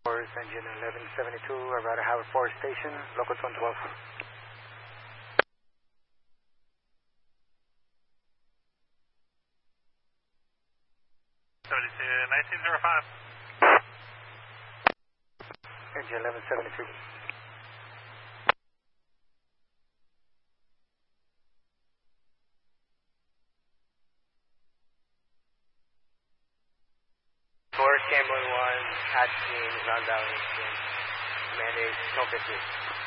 Engine 1172, about Howard Forest Station, local 112. Engine 1172. Forest Camberlin 1, Hatch team, ground down, Commander, no 50.